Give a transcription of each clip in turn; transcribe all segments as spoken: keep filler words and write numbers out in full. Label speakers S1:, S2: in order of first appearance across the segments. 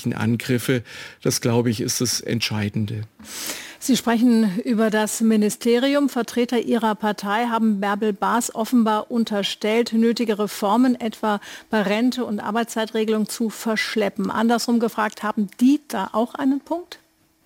S1: persönlichen Angriffe. Das, glaube ich, ist das Entscheidende.
S2: Sie sprechen über das Ministerium. Vertreter Ihrer Partei haben Bärbel Baas offenbar unterstellt, nötige Reformen etwa bei Rente und Arbeitszeitregelung zu verschleppen. Andersrum gefragt, haben die da auch einen Punkt?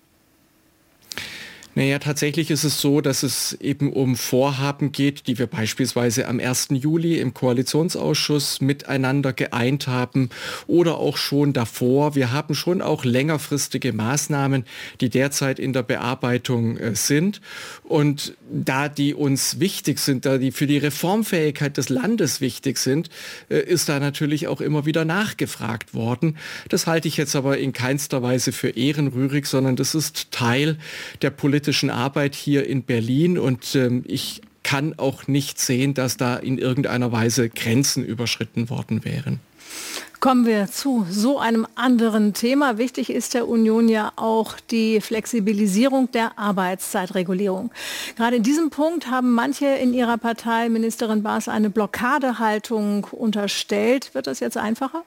S1: Naja, tatsächlich ist es so, dass es eben um Vorhaben geht, die wir beispielsweise am ersten Juli im Koalitionsausschuss miteinander geeint haben oder auch schon davor. Wir haben schon auch längerfristige Maßnahmen, die derzeit in der Bearbeitung äh, sind. Und da die uns wichtig sind, da die für die Reformfähigkeit des Landes wichtig sind, äh, ist da natürlich auch immer wieder nachgefragt worden. Das halte ich jetzt aber in keinster Weise für ehrenrührig, sondern das ist Teil der politischen Arbeit hier in Berlin und ähm, ich kann auch nicht sehen, dass da in irgendeiner Weise Grenzen überschritten worden wären.
S2: Kommen wir zu so einem anderen Thema. Wichtig ist der Union ja auch die Flexibilisierung der Arbeitszeitregulierung. Gerade in diesem Punkt haben manche in ihrer Partei Ministerin Baas eine Blockadehaltung unterstellt. Wird das jetzt einfacher?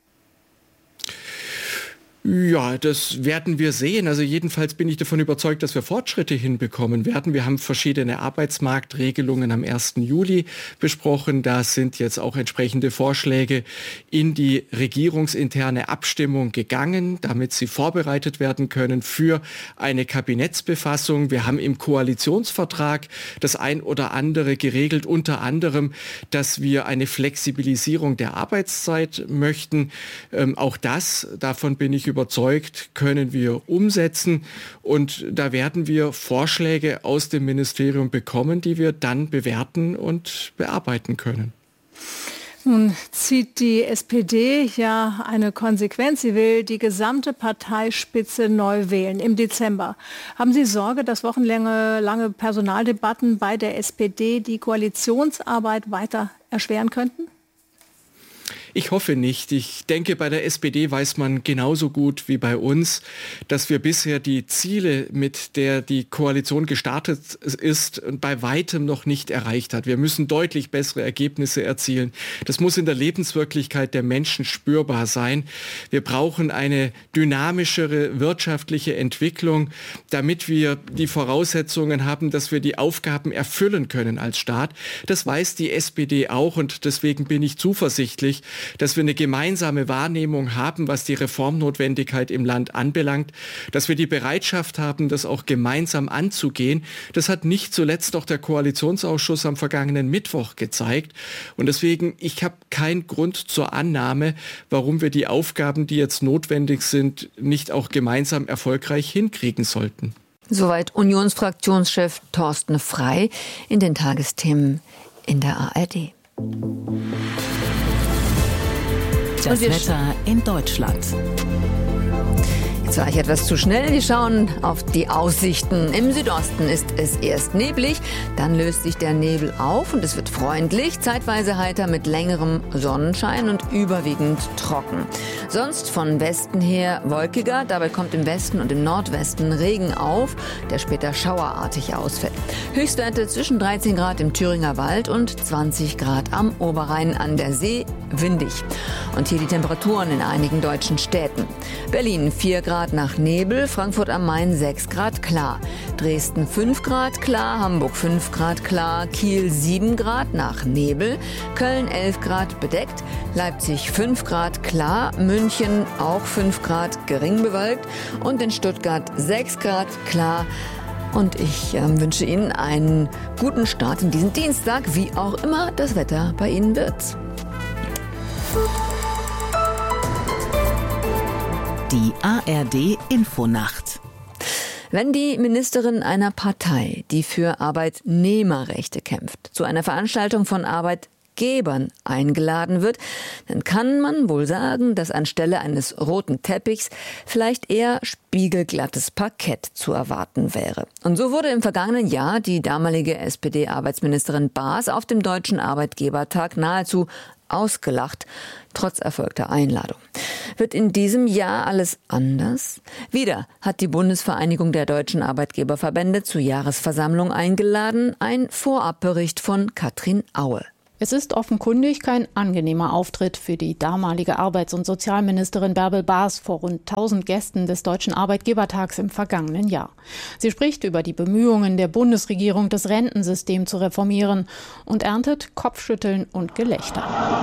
S1: Ja, das werden wir sehen. Also jedenfalls bin ich davon überzeugt, dass wir Fortschritte hinbekommen werden. Wir haben verschiedene Arbeitsmarktregelungen am ersten Juli besprochen. Da sind jetzt auch entsprechende Vorschläge in die regierungsinterne Abstimmung gegangen, damit sie vorbereitet werden können für eine Kabinettsbefassung. Wir haben im Koalitionsvertrag das ein oder andere geregelt, unter anderem, dass wir eine Flexibilisierung der Arbeitszeit möchten. Ähm, auch das, davon bin ich überzeugt. Überzeugt, können wir umsetzen und da werden wir Vorschläge aus dem Ministerium bekommen, die wir dann bewerten und bearbeiten können.
S2: Nun zieht die S P D ja eine Konsequenz. Sie will die gesamte Parteispitze neu wählen im Dezember. Haben Sie Sorge, dass wochenlange lange Personaldebatten bei der S P D die Koalitionsarbeit weiter erschweren könnten?
S1: Ich hoffe nicht. Ich denke, bei der S P D weiß man genauso gut wie bei uns, dass wir bisher die Ziele, mit der die Koalition gestartet ist, bei weitem noch nicht erreicht hat. Wir müssen deutlich bessere Ergebnisse erzielen. Das muss in der Lebenswirklichkeit der Menschen spürbar sein. Wir brauchen eine dynamischere wirtschaftliche Entwicklung, damit wir die Voraussetzungen haben, dass wir die Aufgaben erfüllen können als Staat. Das weiß die S P D auch und deswegen bin ich zuversichtlich, dass wir eine gemeinsame Wahrnehmung haben, was die Reformnotwendigkeit im Land anbelangt, dass wir die Bereitschaft haben, das auch gemeinsam anzugehen. Das hat nicht zuletzt auch der Koalitionsausschuss am vergangenen Mittwoch gezeigt. Und deswegen, ich habe keinen Grund zur Annahme, warum wir die Aufgaben, die jetzt notwendig sind, nicht auch gemeinsam erfolgreich hinkriegen sollten.
S3: Soweit Unionsfraktionschef Thorsten Frey in den Tagesthemen in der A R D.
S4: Das Wetter in Deutschland.
S3: Jetzt war ich etwas zu schnell. Wir schauen auf die Aussichten. Im Südosten ist es erst neblig, dann löst sich der Nebel auf und es wird freundlich, zeitweise heiter mit längerem Sonnenschein und überwiegend trocken. Sonst von Westen her wolkiger, dabei kommt im Westen und im Nordwesten Regen auf, der später schauerartig ausfällt. Höchstwerte zwischen dreizehn Grad im Thüringer Wald und zwanzig Grad am Oberrhein an der See, windig. Und hier die Temperaturen in einigen deutschen Städten. Berlin vier Grad nach Nebel, Frankfurt am Main sechs Grad klar, Dresden fünf Grad klar, Hamburg fünf Grad klar, Kiel sieben Grad nach Nebel, Köln elf Grad bedeckt, Leipzig fünf Grad klar, München auch fünf Grad gering bewölkt und in Stuttgart sechs Grad klar. Und ich äh, wünsche Ihnen einen guten Start in diesen Dienstag, wie auch immer das Wetter bei Ihnen wird.
S4: Die A R D Infonacht.
S3: Wenn die Ministerin einer Partei, die für Arbeitnehmerrechte kämpft, zu einer Veranstaltung von Arbeitgebern eingeladen wird, dann kann man wohl sagen, dass anstelle eines roten Teppichs vielleicht eher spiegelglattes Parkett zu erwarten wäre. Und so wurde im vergangenen Jahr die damalige S P D-Arbeitsministerin Baas auf dem Deutschen Arbeitgebertag nahezu ausgelacht, trotz erfolgter Einladung. Wird in diesem Jahr alles anders? Wieder hat die Bundesvereinigung der deutschen Arbeitgeberverbände zur Jahresversammlung eingeladen. Ein Vorabbericht von Katrin Aue.
S5: Es ist offenkundig kein angenehmer Auftritt für die damalige Arbeits- und Sozialministerin Bärbel Baas vor rund tausend Gästen des Deutschen Arbeitgebertags im vergangenen Jahr. Sie spricht über die Bemühungen der Bundesregierung, das Rentensystem zu reformieren und erntet Kopfschütteln und Gelächter.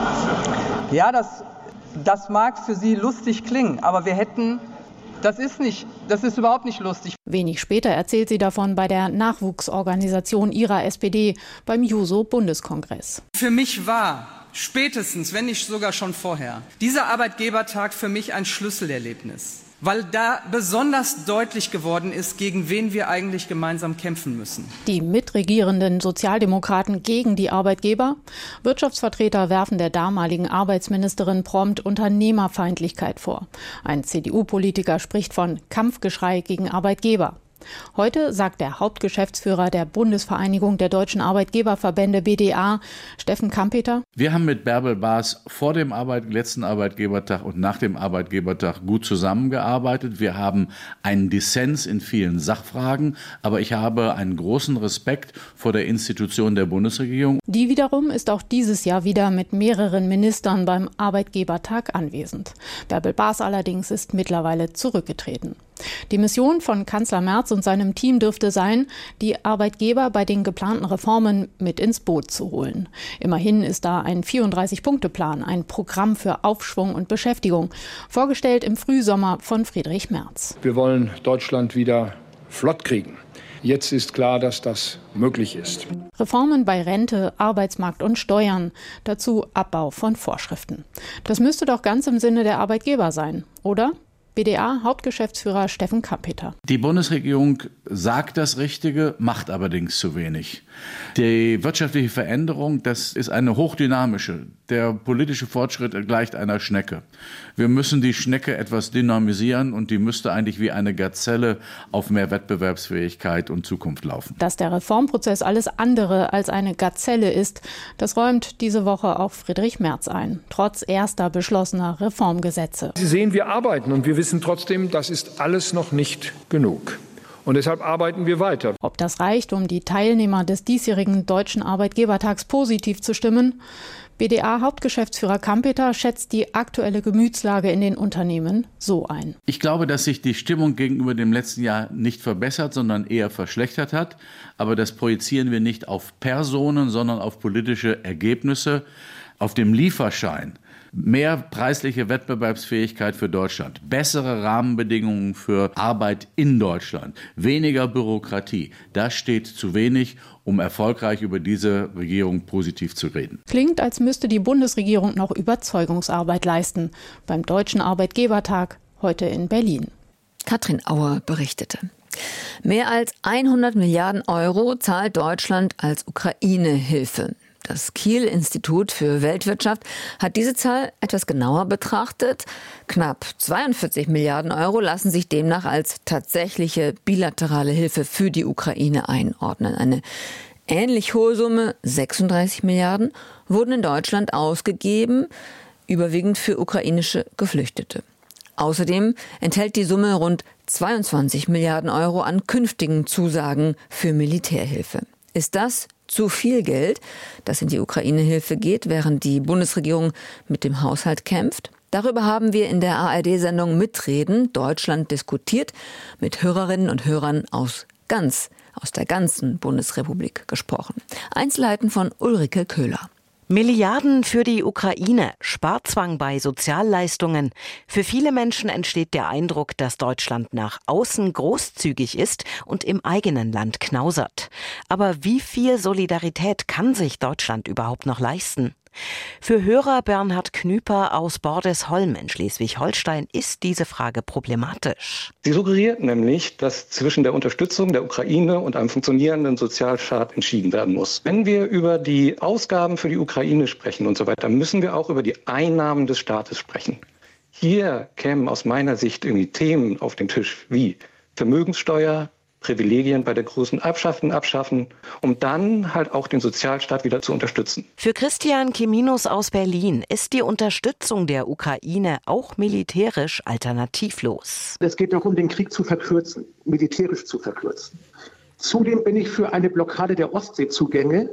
S6: Ja, das, das mag für Sie lustig klingen, aber wir hätten... Das ist nicht, das ist überhaupt nicht lustig.
S5: Wenig später erzählt sie davon bei der Nachwuchsorganisation ihrer S P D beim Juso-Bundeskongress.
S6: Für mich war spätestens, wenn nicht sogar schon vorher, dieser Arbeitgebertag für mich ein Schlüsselerlebnis, weil da besonders deutlich geworden ist, gegen wen wir eigentlich gemeinsam kämpfen müssen.
S5: Die mitregierenden Sozialdemokraten gegen die Arbeitgeber. Wirtschaftsvertreter werfen der damaligen Arbeitsministerin prompt Unternehmerfeindlichkeit vor. Ein C D U-Politiker spricht von Kampfgeschrei gegen Arbeitgeber. Heute sagt der Hauptgeschäftsführer der Bundesvereinigung der deutschen Arbeitgeberverbände B D A, Steffen Kampeter:
S7: Wir haben mit Bärbel Baas vor dem Arbeit- letzten Arbeitgebertag und nach dem Arbeitgebertag gut zusammengearbeitet. Wir haben einen Dissens in vielen Sachfragen, aber ich habe einen großen Respekt vor der Institution der Bundesregierung.
S5: Die wiederum ist auch dieses Jahr wieder mit mehreren Ministern beim Arbeitgebertag anwesend. Bärbel Baas allerdings ist mittlerweile zurückgetreten. Die Mission von Kanzler Merz und seinem Team dürfte sein, die Arbeitgeber bei den geplanten Reformen mit ins Boot zu holen. Immerhin ist da ein vierunddreißig-Punkte-Plan, ein Programm für Aufschwung und Beschäftigung, vorgestellt im Frühsommer von Friedrich Merz.
S8: Wir wollen Deutschland wieder flott kriegen. Jetzt ist klar, dass das möglich ist.
S5: Reformen bei Rente, Arbeitsmarkt und Steuern, dazu Abbau von Vorschriften. Das müsste doch ganz im Sinne der Arbeitgeber sein, oder? B D A-Hauptgeschäftsführer Steffen Kampeter.
S7: Die Bundesregierung sagt das Richtige, macht allerdings zu wenig. Die wirtschaftliche Veränderung, das ist eine hochdynamische. Der politische Fortschritt gleicht einer Schnecke. Wir müssen die Schnecke etwas dynamisieren und die müsste eigentlich wie eine Gazelle auf mehr Wettbewerbsfähigkeit und Zukunft laufen.
S5: Dass der Reformprozess alles andere als eine Gazelle ist, das räumt diese Woche auch Friedrich Merz ein, trotz erster beschlossener Reformgesetze.
S8: Sie sehen, wir arbeiten und wir wissen trotzdem, das ist alles noch nicht genug. Und deshalb arbeiten wir weiter.
S5: Ob das reicht, um die Teilnehmer des diesjährigen Deutschen Arbeitgebertags positiv zu stimmen? B D A-Hauptgeschäftsführer Kampeter schätzt die aktuelle Gemütslage in den Unternehmen so ein.
S7: Ich glaube, dass sich die Stimmung gegenüber dem letzten Jahr nicht verbessert, sondern eher verschlechtert hat. Aber das projizieren wir nicht auf Personen, sondern auf politische Ergebnisse, auf dem Lieferschein. Mehr preisliche Wettbewerbsfähigkeit für Deutschland, bessere Rahmenbedingungen für Arbeit in Deutschland, weniger Bürokratie. Das steht zu wenig, um erfolgreich über diese Regierung positiv zu reden.
S5: Klingt, als müsste die Bundesregierung noch Überzeugungsarbeit leisten. Beim Deutschen Arbeitgebertag heute in Berlin.
S3: Katrin Auer berichtete. Mehr als hundert Milliarden Euro zahlt Deutschland als Ukraine-Hilfe. Das Kiel-Institut für Weltwirtschaft hat diese Zahl etwas genauer betrachtet. Knapp zweiundvierzig Milliarden Euro lassen sich demnach als tatsächliche bilaterale Hilfe für die Ukraine einordnen. Eine ähnlich hohe Summe, sechsunddreißig Milliarden, wurden in Deutschland ausgegeben, überwiegend für ukrainische Geflüchtete. Außerdem enthält die Summe rund zweiundzwanzig Milliarden Euro an künftigen Zusagen für Militärhilfe. Ist das zu viel Geld, das in die Ukraine-Hilfe geht, während die Bundesregierung mit dem Haushalt kämpft? Darüber haben wir in der A R D-Sendung Mitreden Deutschland diskutiert, mit Hörerinnen und Hörern aus ganz, aus der ganzen Bundesrepublik gesprochen. Einzelheiten von Ulrike Köhler.
S9: Milliarden für die Ukraine, Sparzwang bei Sozialleistungen. Für viele Menschen entsteht der Eindruck, dass Deutschland nach außen großzügig ist und im eigenen Land knausert. Aber wie viel Solidarität kann sich Deutschland überhaupt noch leisten? Für Hörer Bernhard Knüper aus Bordesholm in Schleswig-Holstein ist diese Frage problematisch.
S10: Sie suggeriert nämlich, dass zwischen der Unterstützung der Ukraine und einem funktionierenden Sozialstaat entschieden werden muss. Wenn wir über die Ausgaben für die Ukraine sprechen und so weiter, müssen wir auch über die Einnahmen des Staates sprechen. Hier kämen aus meiner Sicht irgendwie Themen auf den Tisch wie Vermögenssteuer, Privilegien bei der großen Abschaffen, abschaffen, um dann halt auch den Sozialstaat wieder zu unterstützen.
S9: Für Christian Kiminus aus Berlin ist die Unterstützung der Ukraine auch militärisch alternativlos.
S11: Es geht darum, den Krieg zu verkürzen, militärisch zu verkürzen. Zudem bin ich für eine Blockade der Ostseezugänge,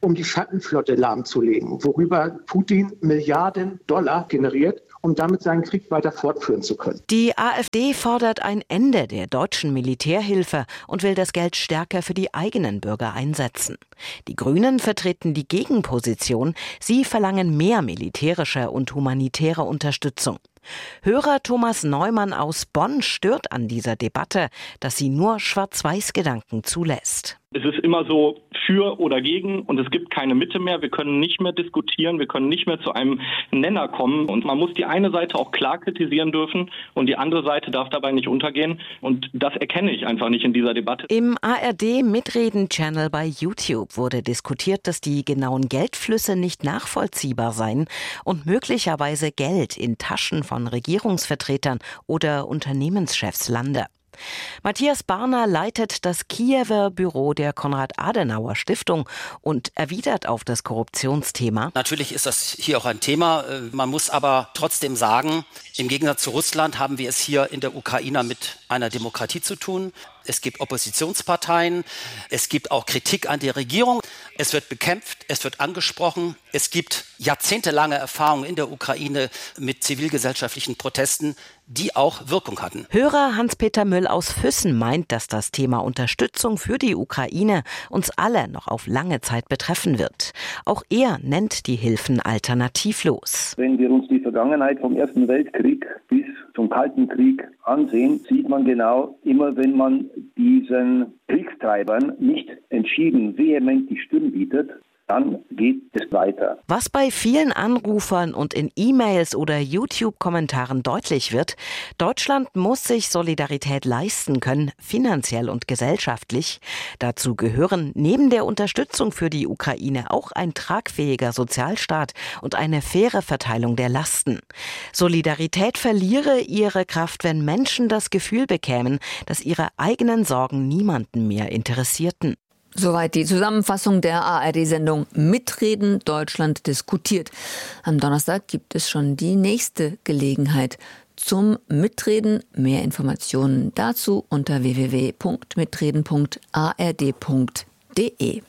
S11: um die Schattenflotte lahmzulegen, worüber Putin Milliarden Dollar generiert, um damit seinen Krieg weiter fortführen zu können.
S9: Die AfD fordert ein Ende der deutschen Militärhilfe und will das Geld stärker für die eigenen Bürger einsetzen. Die Grünen vertreten die Gegenposition. Sie verlangen mehr militärische und humanitäre Unterstützung. Hörer Thomas Neumann aus Bonn stört an dieser Debatte, dass sie nur Schwarz-Weiß-Gedanken zulässt.
S12: Es ist immer so für oder gegen und es gibt keine Mitte mehr. Wir können nicht mehr diskutieren, wir können nicht mehr zu einem Nenner kommen. Und man muss die eine Seite auch klar kritisieren dürfen und die andere Seite darf dabei nicht untergehen. Und das erkenne ich einfach nicht in dieser Debatte.
S9: Im A R D-Mitreden-Channel bei YouTube wurde diskutiert, dass die genauen Geldflüsse nicht nachvollziehbar seien und möglicherweise Geld in Taschen von Regierungsvertretern oder Unternehmenschefs lande. Matthias Barner leitet das Kiewer Büro der Konrad-Adenauer-Stiftung und erwidert auf das Korruptionsthema.
S13: Natürlich ist das hier auch ein Thema. Man muss aber trotzdem sagen, im Gegensatz zu Russland haben wir es hier in der Ukraine mit einer Demokratie zu tun. Es gibt Oppositionsparteien, es gibt auch Kritik an der Regierung. Es wird bekämpft, es wird angesprochen. Es gibt jahrzehntelange Erfahrung in der Ukraine mit zivilgesellschaftlichen Protesten, die auch Wirkung hatten.
S9: Hörer Hans-Peter Müll aus Füssen meint, dass das Thema Unterstützung für die Ukraine uns alle noch auf lange Zeit betreffen wird. Auch er nennt die Hilfen alternativlos.
S14: Wenn wir uns die Vergangenheit vom Ersten Weltkrieg bis zum Kalten Krieg ansehen, sieht man genau, immer wenn man diesen Kriegstreibern nicht entschieden vehement die Stirn bietet, dann geht es weiter.
S9: Was bei vielen Anrufern und in E-Mails oder YouTube-Kommentaren deutlich wird, Deutschland muss sich Solidarität leisten können, finanziell und gesellschaftlich. Dazu gehören neben der Unterstützung für die Ukraine auch ein tragfähiger Sozialstaat und eine faire Verteilung der Lasten. Solidarität verliere ihre Kraft, wenn Menschen das Gefühl bekämen, dass ihre eigenen Sorgen niemanden mehr interessierten.
S3: Soweit die Zusammenfassung der A R D-Sendung Mitreden, Deutschland diskutiert. Am Donnerstag gibt es schon die nächste Gelegenheit zum Mitreden. Mehr Informationen dazu unter w w w punkt mitreden punkt a r d punkt d e.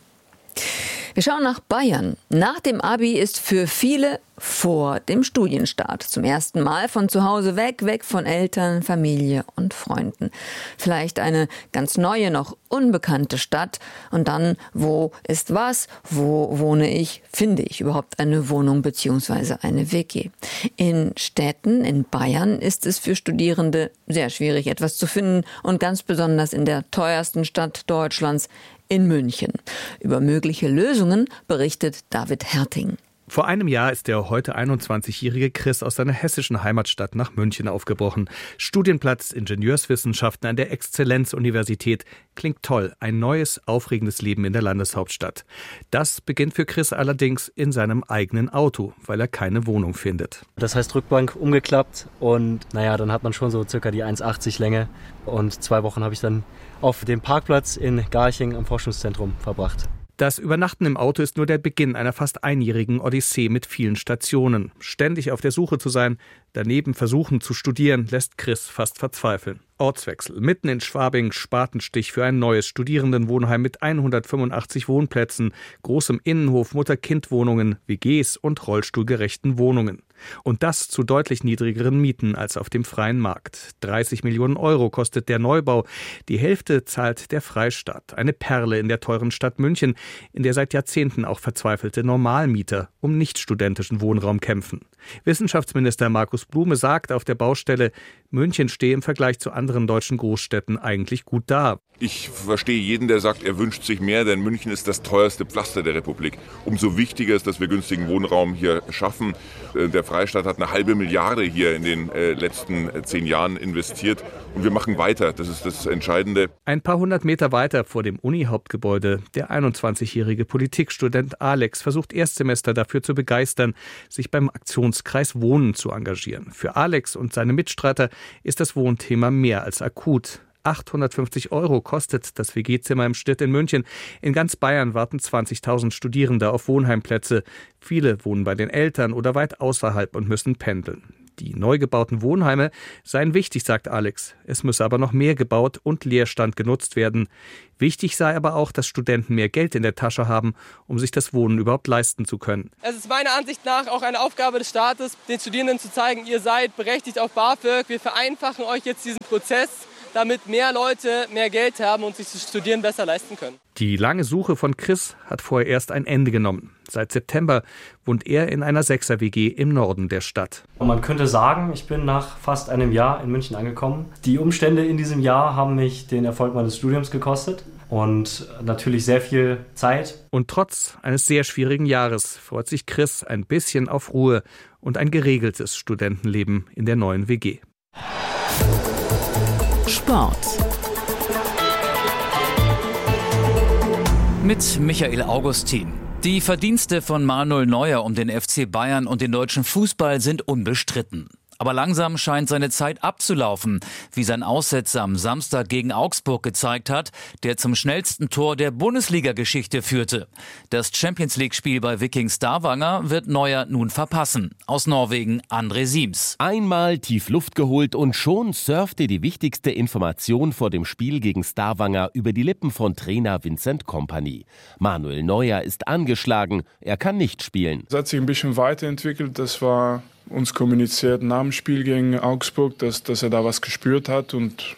S3: Wir schauen nach Bayern. Nach dem Abi ist für viele vor dem Studienstart. Zum ersten Mal von zu Hause weg, weg von Eltern, Familie und Freunden. Vielleicht eine ganz neue, noch unbekannte Stadt. Und dann, wo ist was? Wo wohne ich? Finde ich überhaupt eine Wohnung bzw. eine W G? In Städten in Bayern ist es für Studierende sehr schwierig, etwas zu finden. Und ganz besonders in der teuersten Stadt Deutschlands, in München. Über mögliche Lösungen berichtet David Herting.
S15: Vor einem Jahr ist der heute einundzwanzigjährige Chris aus seiner hessischen Heimatstadt nach München aufgebrochen. Studienplatz Ingenieurswissenschaften an der Exzellenzuniversität. Klingt toll, ein neues, aufregendes Leben in der Landeshauptstadt. Das beginnt für Chris allerdings in seinem eigenen Auto, weil er keine Wohnung findet.
S16: Das heißt Rückbank umgeklappt und naja, dann hat man schon so circa die eins achtzig Länge. Und zwei Wochen habe ich dann auf dem Parkplatz in Garching am Forschungszentrum verbracht.
S15: Das Übernachten im Auto ist nur der Beginn einer fast einjährigen Odyssee mit vielen Stationen. Ständig auf der Suche zu sein, daneben versuchen zu studieren, lässt Chris fast verzweifeln. Ortswechsel. Mitten in Schwabing Spatenstich für ein neues Studierendenwohnheim mit hundertfünfundachtzig Wohnplätzen, großem Innenhof, Mutter-Kind-Wohnungen, W Gs und rollstuhlgerechten Wohnungen. Und das zu deutlich niedrigeren Mieten als auf dem freien Markt. dreißig Millionen Euro kostet der Neubau. Die Hälfte zahlt der Freistaat. Eine Perle in der teuren Stadt München, in der seit Jahrzehnten auch verzweifelte Normalmieter um nicht-studentischen Wohnraum kämpfen. Wissenschaftsminister Markus Blume sagt auf der Baustelle, München stehe im Vergleich zu anderen deutschen Großstädten eigentlich gut da.
S17: Ich verstehe jeden, der sagt, er wünscht sich mehr, denn München ist das teuerste Pflaster der Republik. Umso wichtiger ist, dass wir günstigen Wohnraum hier schaffen. Der Freistaat hat eine halbe Milliarde hier in den letzten zehn Jahren investiert und wir machen weiter. Das ist das Entscheidende.
S15: Ein paar hundert Meter weiter vor dem Uni-Hauptgebäude, der einundzwanzigjährige Politikstudent Alex versucht Erstsemester dafür zu begeistern, sich beim Aktionskreis Wohnen zu engagieren. Für Alex und seine Mitstreiter ist das Wohnthema mehr als akut. achthundertfünfzig Euro kostet das W G-Zimmer im Schnitt in München. In ganz Bayern warten zwanzigtausend Studierende auf Wohnheimplätze. Viele wohnen bei den Eltern oder weit außerhalb und müssen pendeln. Die neu gebauten Wohnheime seien wichtig, sagt Alex. Es müsse aber noch mehr gebaut und Leerstand genutzt werden. Wichtig sei aber auch, dass Studenten mehr Geld in der Tasche haben, um sich das Wohnen überhaupt leisten zu können.
S18: Es ist meiner Ansicht nach auch eine Aufgabe des Staates, den Studierenden zu zeigen, ihr seid berechtigt auf BAföG. Wir vereinfachen euch jetzt diesen Prozess, damit mehr Leute mehr Geld haben und sich das Studieren besser leisten können.
S15: Die lange Suche von Chris hat vorher erst ein Ende genommen. Seit September wohnt er in einer Sechser-W G im Norden der Stadt.
S16: Und man könnte sagen, ich bin nach fast einem Jahr in München angekommen. Die Umstände in diesem Jahr haben mich den Erfolg meines Studiums gekostet und natürlich sehr viel Zeit.
S15: Und trotz eines sehr schwierigen Jahres freut sich Chris ein bisschen auf Ruhe und ein geregeltes Studentenleben in der neuen W G.
S4: Sport.
S19: Mit Michael Augustin. Die Verdienste von Manuel Neuer um den F C Bayern und den deutschen Fußball sind unbestritten. Aber langsam scheint seine Zeit abzulaufen, wie sein Aussetzer am Samstag gegen Augsburg gezeigt hat, der zum schnellsten Tor der Bundesliga-Geschichte führte. Das Champions-League-Spiel bei Viking Stavanger wird Neuer nun verpassen. Aus Norwegen André Siems.
S20: Einmal tief Luft geholt und schon surfte die wichtigste Information vor dem Spiel gegen Stavanger über die Lippen von Trainer Vincent Kompany. Manuel Neuer ist angeschlagen, er kann nicht spielen.
S8: Es hat sich ein bisschen weiterentwickelt, das war uns kommuniziert nach dem Spiel gegen Augsburg, dass, dass er da was gespürt hat und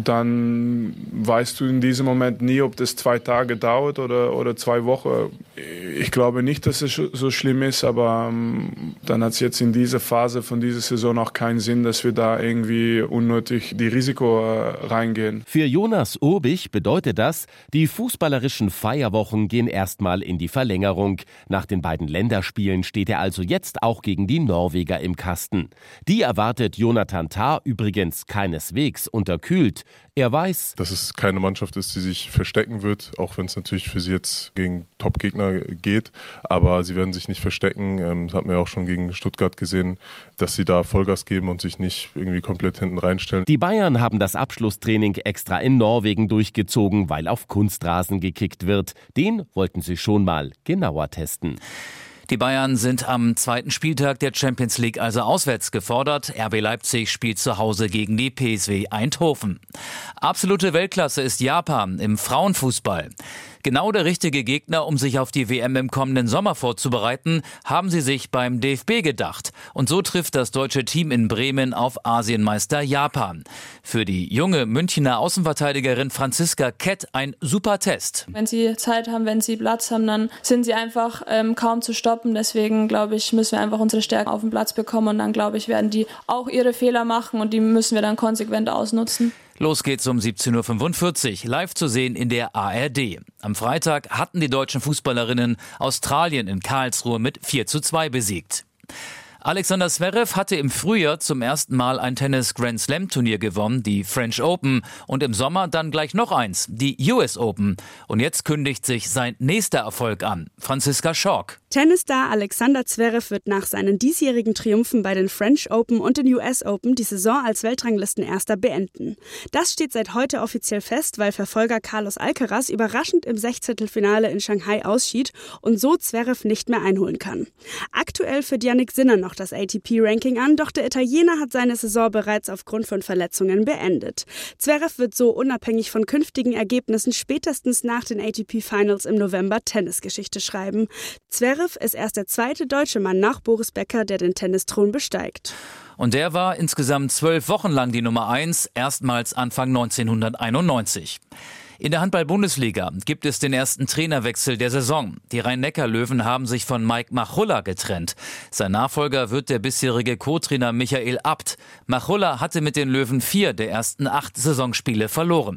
S8: dann weißt du in diesem Moment nie, ob das zwei Tage dauert oder, oder zwei Wochen. Ich glaube nicht, dass es so schlimm ist, aber ähm, dann hat es jetzt in dieser Phase von dieser Saison auch keinen Sinn, dass wir da irgendwie unnötig die Risiko äh, reingehen.
S20: Für Jonas Urbich bedeutet das, die fußballerischen Feierwochen gehen erstmal in die Verlängerung. Nach den beiden Länderspielen steht er also jetzt auch gegen die Norweger im Kasten. Die erwartet Jonathan Tah übrigens keineswegs unterkühlt. Er weiß,
S21: dass es keine Mannschaft ist, die sich verstecken wird, auch wenn es natürlich für sie jetzt gegen Top-Gegner geht. Aber sie werden sich nicht verstecken. Ähm, das hat man ja auch schon gegen Stuttgart gesehen, dass sie da Vollgas geben und sich nicht irgendwie komplett hinten reinstellen.
S20: Die Bayern haben das Abschlusstraining extra in Norwegen durchgezogen, weil auf Kunstrasen gekickt wird. Den wollten sie schon mal genauer testen.
S19: Die Bayern sind am zweiten Spieltag der Champions League also auswärts gefordert. R B Leipzig spielt zu Hause gegen die P S V Eindhoven. Absolute Weltklasse ist Japan im Frauenfußball. Genau der richtige Gegner, um sich auf die W M im kommenden Sommer vorzubereiten, haben sie sich beim D F B gedacht. Und so trifft das deutsche Team in Bremen auf Asienmeister Japan. Für die junge Münchner Außenverteidigerin Franziska Kett ein super Test.
S22: Wenn sie Zeit haben, wenn sie Platz haben, dann sind sie einfach ähm, kaum zu stoppen. Deswegen, glaube ich, müssen wir einfach unsere Stärken auf den Platz bekommen. Und dann, glaube ich, werden die auch ihre Fehler machen und die müssen wir dann konsequent ausnutzen.
S19: Los geht's um siebzehn Uhr fünfundvierzig, live zu sehen in der A R D. Am Freitag hatten die deutschen Fußballerinnen Australien in Karlsruhe mit vier zu zwei besiegt. Alexander Zverev hatte im Frühjahr zum ersten Mal ein Tennis-Grand-Slam-Turnier gewonnen, die French Open, und im Sommer dann gleich noch eins, die U S Open. Und jetzt kündigt sich sein nächster Erfolg an. Franziska Schork.
S23: Tennisstar Alexander Zverev wird nach seinen diesjährigen Triumphen bei den French Open und den U S Open die Saison als Weltranglistenerster beenden. Das steht seit heute offiziell fest, weil Verfolger Carlos Alcaraz überraschend im Sechzehntelfinale in Shanghai ausschied und so Zverev nicht mehr einholen kann. Aktuell führt Jannik Sinner noch das A T P-Ranking an, doch der Italiener hat seine Saison bereits aufgrund von Verletzungen beendet. Zverev wird so unabhängig von künftigen Ergebnissen spätestens nach den A T P-Finals im November Tennisgeschichte schreiben. Zverev ist erst der zweite deutsche Mann nach Boris Becker, der den Tennisthron besteigt.
S19: Und der war insgesamt zwölf Wochen lang die Nummer eins, erstmals Anfang neunzehnhunderteinundneunzig. In der Handball-Bundesliga gibt es den ersten Trainerwechsel der Saison. Die Rhein-Neckar-Löwen haben sich von Mike Machulla getrennt. Sein Nachfolger wird der bisherige Co-Trainer Michael Abt. Machulla hatte mit den Löwen vier der ersten acht Saisonspiele verloren.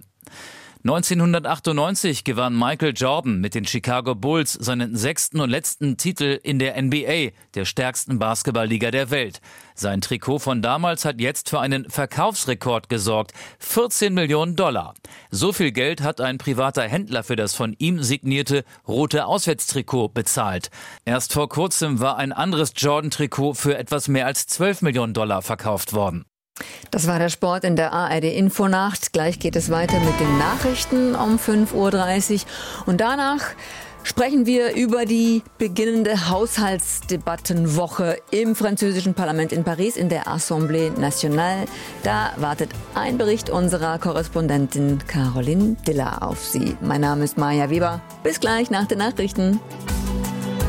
S19: neunzehnhundertachtundneunzig gewann Michael Jordan mit den Chicago Bulls seinen sechsten und letzten Titel in der N B A, der stärksten Basketballliga der Welt. Sein Trikot von damals hat jetzt für einen Verkaufsrekord gesorgt. vierzehn Millionen Dollar. So viel Geld hat ein privater Händler für das von ihm signierte rote Auswärtstrikot bezahlt. Erst vor kurzem war ein anderes Jordan-Trikot für etwas mehr als zwölf Millionen Dollar verkauft worden.
S3: Das war der Sport in der A R D Infonacht. Gleich geht es weiter mit den Nachrichten um fünf Uhr dreißig. Und danach sprechen wir über die beginnende Haushaltsdebattenwoche im französischen Parlament in Paris, in der Assemblée Nationale. Da wartet ein Bericht unserer Korrespondentin Caroline Diller auf Sie. Mein Name ist Maja Weber. Bis gleich nach den Nachrichten.